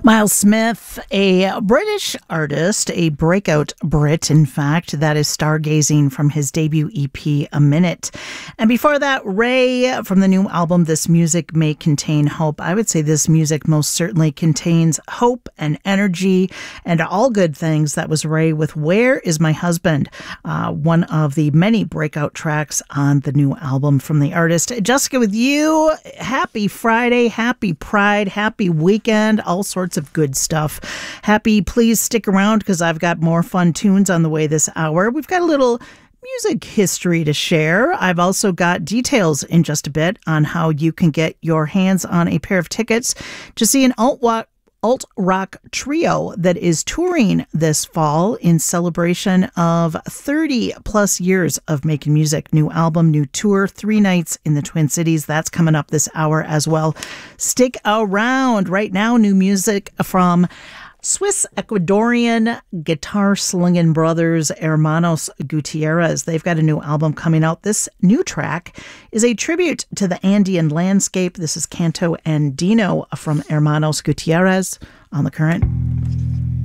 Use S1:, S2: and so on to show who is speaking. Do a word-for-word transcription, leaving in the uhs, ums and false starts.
S1: Miles Smith, a British artist, a breakout Brit, in fact, that is stargazing from his debut E P, A Minute. And before that, Ray from the new album, This Music May Contain Hope. I would say this music most certainly contains hope and energy and all good things. That was Ray with Where Is My Husband, uh, one of the many breakout tracks on the new album from the artist. Jessica, with you, happy Friday, happy Pride, happy weekend, all sorts of good stuff. Happy, please stick around because I've got more fun tunes on the way this hour. We've got a little music history to share. I've also got details in just a bit on how you can get your hands on a pair of tickets to see an alt rock alt rock trio that is touring this fall in celebration of thirty plus years of making music. New album, new tour, three nights in the Twin Cities. That's coming up this hour as well. Stick around. Right now, new music from Swiss-Ecuadorian guitar-slinging brothers Hermanos Gutierrez. They've got a new album coming out. This new track is a tribute to the Andean landscape. This is Canto Andino from Hermanos Gutierrez on The Current.